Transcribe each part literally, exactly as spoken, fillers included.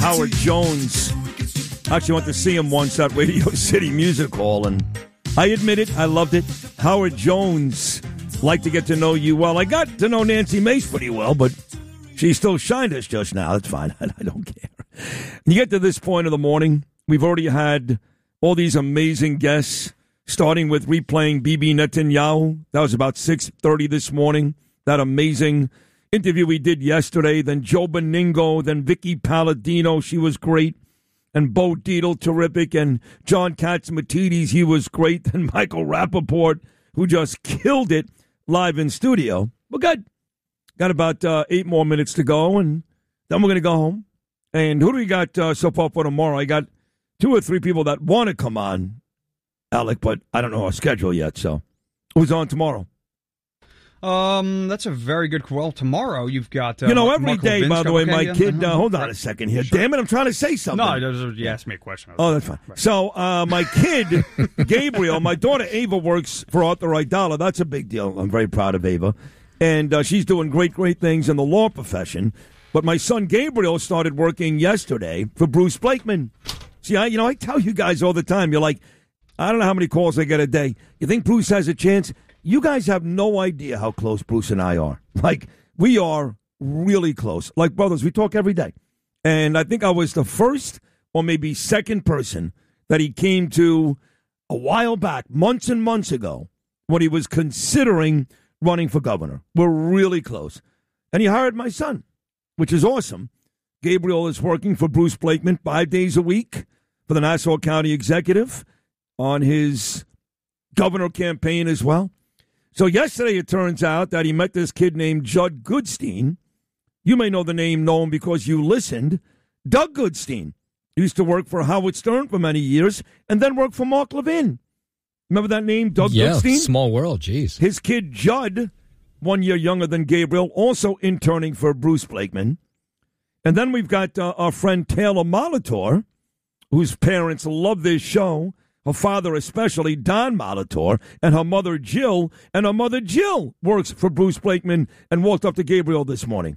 Howard Jones. I actually went to see him once at Radio City Music Hall, and I admit it, I loved it. Howard Jones, like to get to know you well. I got to know Nancy Mace pretty well, but she still shined us just now. That's fine. I don't care. You get to this point of the morning, we've already had all these amazing guests, starting with replaying Bibi Netanyahu. That was about six thirty this morning. That amazing interview we did yesterday. Then Joe Beningo, then Vicky Palladino. She was great. And Bo Dietl, terrific. And John Katzmatidis, he was great. Then Michael Rappaport, who just killed it live in studio. Well, good. Got about uh, eight more minutes to go, and then we're going to go home. And who do we got uh, so far for tomorrow? I got two or three people that want to come on, Alec, but I don't know our schedule yet. So who's on tomorrow? Um, that's a very good. Well, tomorrow you've got. Uh, you know, Mark, every Mark day, Levin's by the got- way, okay, my yeah, kid. uh-huh. Uh, hold on Right. a second here. Sure. Damn it, I'm trying to say something. No, it was, you asked me a question. Oh, that's fine. Right. So, uh, my kid, Gabriel, my daughter Ava works for Arthur Aidala. That's a big deal. I'm very proud of Ava. And uh, she's doing great, great things in the law profession. But my son Gabriel started working yesterday for Bruce Blakeman. See, I, you know, I tell you guys all the time, you're like, I don't know how many calls I get a day. You think Bruce has a chance? You guys have no idea how close Bruce and I are. Like, we are really close. Like brothers, we talk every day. And I think I was the first or maybe second person that he came to a while back, months and months ago, when he was considering running for governor. We're really close. And he hired my son, which is awesome. Gabriel is working for Bruce Blakeman five days a week for the Nassau County Executive on his governor campaign as well. So yesterday it turns out that he met this kid named Judd Goodstein. You may know the name known because you listened. Doug Goodstein used to work for Howard Stern for many years and then worked for Mark Levin. Remember that name, Doug yeah, Goodstein? Small world, jeez. His kid Judd, one year younger than Gabriel, also interning for Bruce Blakeman. And then we've got uh, our friend Taylor Molitor, whose parents love this show. Her father especially, Don Molitor, and her mother Jill. And her mother Jill works for Bruce Blakeman and walked up to Gabriel this morning.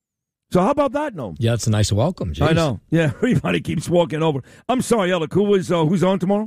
So how about that, Noam? Yeah, it's a nice welcome, jeez. I know. Yeah, everybody keeps walking over. I'm sorry, Alec, who was, uh, who's on tomorrow?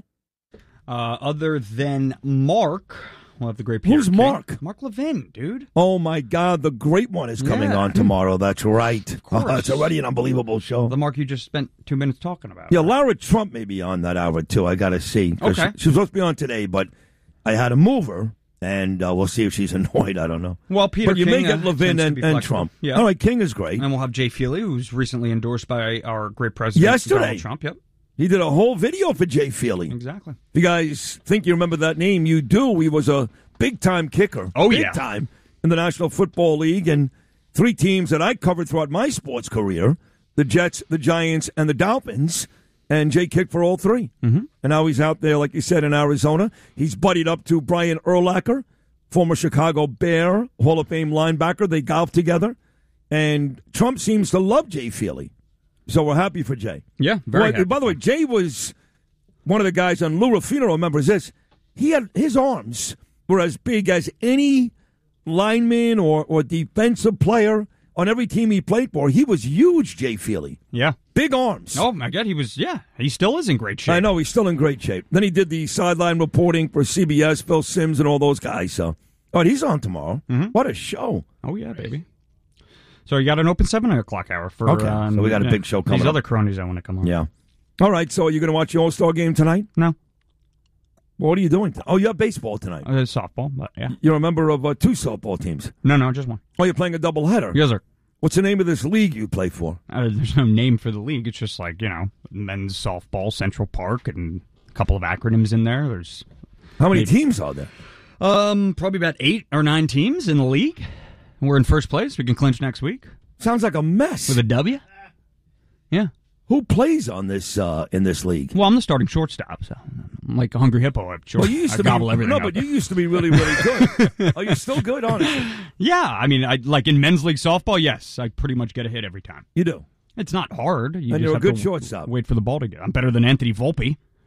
Uh, other than Mark, we'll have the great Peter Who's King. Mark? Mark Levin, dude. Oh, my God, the great one is coming Yeah. on tomorrow. That's right. Of course. Oh, it's already an unbelievable show. The Mark you just spent two minutes talking about. Yeah, Lara Trump may be on that hour, too. I got to see. 'Cause Okay. She, she was supposed to be on today, but I had to move her, and uh, we'll see if she's annoyed. I don't know. Well, Peter But you King, may get uh, Levin tends to and, be and flexible. Trump. Yeah. All right, King is great. And we'll have Jay Feely, who's recently endorsed by our great president, Yesterday. Donald Trump. Yep, He did a whole video for Jay Feely. exactly. If you guys think you remember that name, you do. He was a big-time kicker. Oh, big yeah. time in the National Football League. And three teams that I covered throughout my sports career, the Jets, the Giants, and the Dolphins. And Jay kicked for all three. Mm-hmm. And now he's out there, like you said, in Arizona. He's buddied up to Brian Urlacher, former Chicago Bear, Hall of Fame linebacker. They golf together. And Trump seems to love Jay Feely. So we're happy for Jay. Yeah, very Well, happy. by the way, Jay was one of the guys on Lou Ruffino remembers this. He had his arms were as big as any lineman or, or defensive player on every team he played for. He was huge, Jay Feely. Yeah. Big arms. Oh, my God, he was, yeah, he still is in great shape. I know, he's still in great shape. Then he did the sideline reporting for C B S, Phil Simms, and all those guys. So, all right, he's on tomorrow. Mm-hmm. What a show. Oh, yeah, baby. So you got an open seven o'clock hour for Okay, uh, so we got a yeah, big show coming These up. other cronies that want to come on. Yeah. All right, so are you going to watch the All-Star game tonight? No, What are you doing? t- Oh, you have baseball tonight. uh, softball, but yeah. You're a member of uh, two softball teams. No, no, just one. Oh, you're playing a doubleheader. Yes, sir. What's the name of this league you play for? Uh, there's no name for the league. It's just like, you know, men's softball, Central Park, and a couple of acronyms in there. There's How many Maybe. teams are there? um probably about eight or nine teams in the league. We're in first place. We can clinch next week Sounds like a mess. with a W. Yeah. Who plays on this uh, in this league? Well, I'm the starting shortstop, so I'm like a hungry hippo. I'm short. Well, you used I to gobble be everything no, up. but you used to be really, really good. Are you still good? Honestly, Yeah, I mean, I like in men's league softball. Yes, I pretty much get a hit every time. you do. It's not hard. You And just you're a have good to shortstop. Wait for the ball to get. I'm better than Anthony Volpe.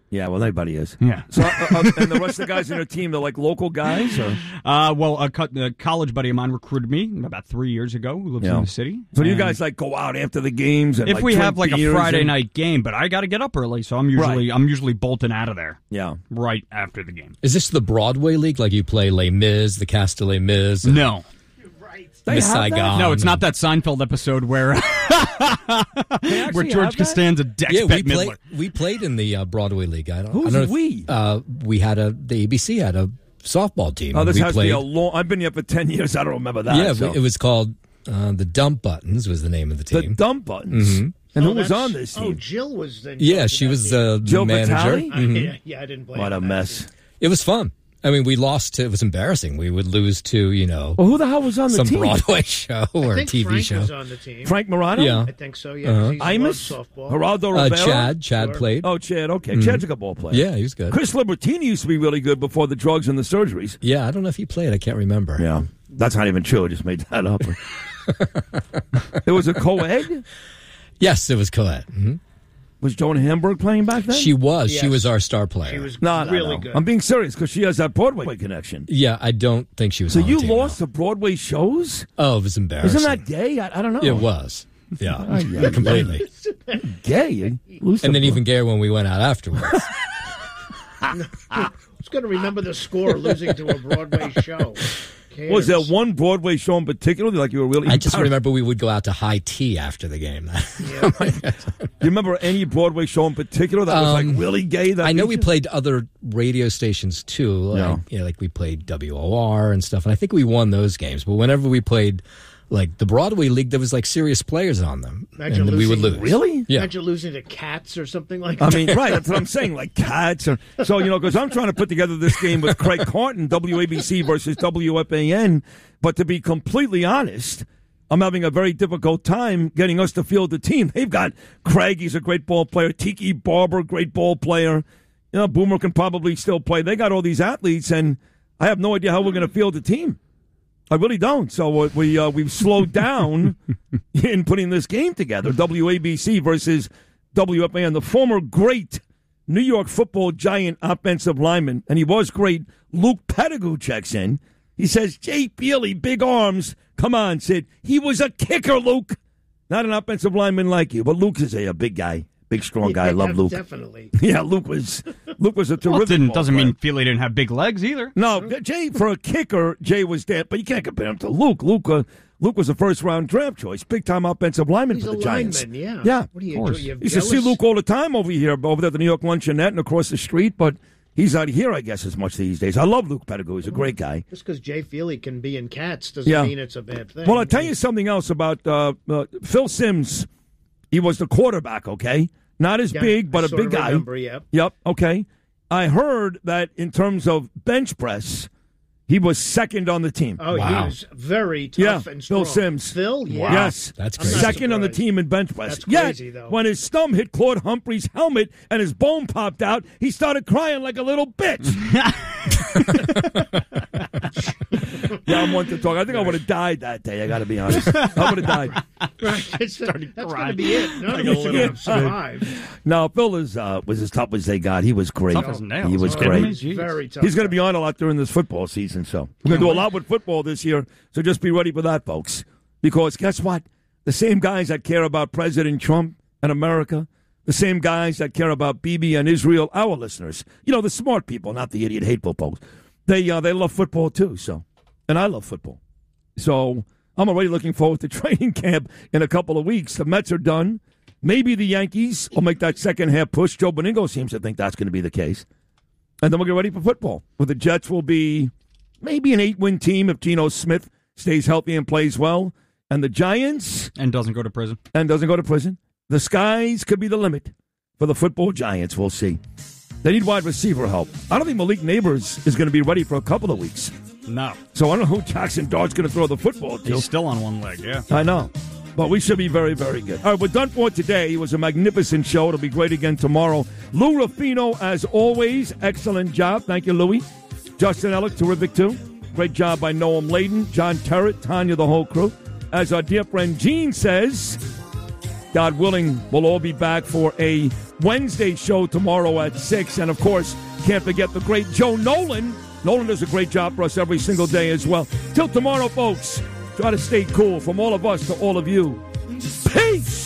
Yeah, well, everybody is. Yeah. So, uh, uh, and the rest of the guys in their team, they're like local guys? Or? Uh, well, a, co- a college buddy of mine recruited me about three years ago who lives Yeah. in the city. So do you And guys like go out after the games? And, If like, we drink have like a beers Friday and- night game, but I got to get up early, so I'm usually Right. I'm usually bolting out of there Yeah. right after the game. Is this the Broadway League? Like you play Les Mis, the Cast of Les Mis? and No. They Miss have that? Saigon. No, it's not that Seinfeld episode where where George have that? Costanza decks Yeah, we Bette played. Midler. We played in the uh, Broadway League. I don't. Who's I don't know if- we? Uh, we had a. The A B C had a softball team. Oh, this we has played, to be a long... I've been here for ten years. I don't remember that. Yeah, so. it was called uh, the Dump Buttons. Was the name of the The team. dump buttons. And who Oh, was that's- on this Oh, team? Jill was the yeah, she was uh, the Jill manager. Vitale? Mhm. yeah, yeah, I didn't play. What on a that mess. team. It was fun. I mean, we lost. To, it was embarrassing. We would lose to you know Well, who the hell was on the some team? Broadway show I or a think T V Frank show. was on the team. Frank Morano? Yeah. I think so. Yeah, Uh-huh. he's Imus? loves softball. Geraldo Uh, Rivera? Chad. Chad Sure. played. Oh, Chad. Okay. Chad's a good ball player. Yeah, he was good. Chris Libertini used to be really good before the drugs and the surgeries. Yeah, I don't know if he played. I can't remember. Yeah. That's not even true. I just made that up. It was a co-ed? Yes, it was co-ed. hmm Was Joan Hamburg playing back then? She was. She Yes. was our star player. She was no, no, really no. good. I'm being serious because she has that Broadway connection. Yeah, I don't think she was. So on you the team, lost though. to Broadway shows? Oh, it was embarrassing. Isn't that gay? I, I don't know. It was. Yeah, yeah, completely. gay. You lose And to then even gayer when we went out afterwards. Who's going to remember the score losing to a Broadway show? Cares? Was there one Broadway show in particular? Like you were really. I just embarrassed? remember we would go out to high tea after the game. Yeah. You remember any Broadway show in particular that was Um, like really gay? That I know beat we you? played other radio stations too. Like, Yeah. you know, like we played W O R and stuff, and I think we won those games. But whenever we played like the Broadway League, there was like serious players on them, Imagine and we would losing- lose. Really? Yeah. Imagine losing to Cats or something like I that. mean, right. That's what I'm saying. Like cats. Or, so, you know, because I'm trying to put together this game with Craig Carton, W A B C versus W F A N. But to be completely honest, I'm having a very difficult time getting us to field the team. They've got Craig. He's a great ball player. Tiki Barber, great ball player. You know, Boomer can probably still play. They got all these athletes, and I have no idea how we're going to field the team. I really don't. So uh, we uh, we've slowed down in putting this game together. W A B C versus W F A N. The former great New York Football Giant offensive lineman, and he was great. Luke Pettigrew checks in. He says, "Jay Feely, big arms. Come on, Sid. He was a kicker, Luke. Not an offensive lineman like you, but Luke is a, a big guy, big strong guy. I love Luke. Definitely. Yeah, Luke was Luke was a terrific. Well, it didn't, ball doesn't player. mean Feely didn't have big legs either. No, Jay, for a kicker, Jay was dead, but you can't compare him to Luke. Luke, uh, Luke was a first-round draft choice, big-time offensive lineman He's for a the Giants. lineman, yeah. Yeah, What do you of course. do? You used to see jealous? Luke all the time over here, over there at the New York Luncheonette and across the street, but he's not here, I guess, as much these days. I love Luke Pettigrew. He's a great guy. Just because Jay Feely can be in Cats doesn't Yeah. mean it's a bad thing. Well, I'll tell you something else about uh, uh, Phil Simms. He was the quarterback, okay? Not as Yeah, big, but I a sort big of guy. remember, yep. Yep, okay. I heard that in terms of bench press, he was second on the team. Oh, Wow. he was very tough Yeah, and Phil strong. Sims. Phil, yeah. Wow. Yes, That's I'm crazy. not second on the surprised. team in bench press. That's Yet, crazy, though. when his thumb hit Claude Humphrey's helmet and his bone popped out, he started crying like a little bitch. Yeah, I'm one to talk. I think I would have died that day. I got to be honest. I would have died. Right. It's, that's going to crying. be it. None of us are going to survive. No, Phil is uh, was as tough as they got. He was great. Tough as nails. He was Oh, great. Jeez. Very tough. He's going to be on a lot during this football season, so we're going to do a lot with football this year. So just be ready for that, folks. Because guess what? The same guys that care about President Trump and America, the same guys that care about Bibi and Israel, our listeners, you know, the smart people, not the idiot, hateful folks. They uh, they love football too. So, and I love football. So I'm already looking forward to training camp in a couple of weeks. The Mets are done. Maybe the Yankees will make that second half push. Joe Beningo seems to think that's going to be the case. And then we'll get ready for football. Where the Jets will be maybe an eight-win team if Geno Smith stays healthy and plays well. And the Giants, And doesn't go to prison. and doesn't go to prison. The skies could be the limit for the football Giants. We'll see. They need wide receiver help. I don't think Malik Neighbors is going to be ready for a couple of weeks. No. So I don't know who Jackson Dart's going to throw the football to. He's still on one leg, yeah. I know. But we should be very, very good. All right, we're done for today. It was a magnificent show. It'll be great again tomorrow. Lou Ruffino, as always, excellent job. Thank you, Louie. Justin Ellick, terrific, too. Great job by Noam Layden, John Terrett, Tanya, the whole crew. As our dear friend Gene says, God willing, we'll all be back for a Wednesday show tomorrow at six. And, of course, can't forget the great Joe Nolan. Nolan does a great job for us every single day as well. Till tomorrow, folks, try to stay cool from all of us to all of you. Peace!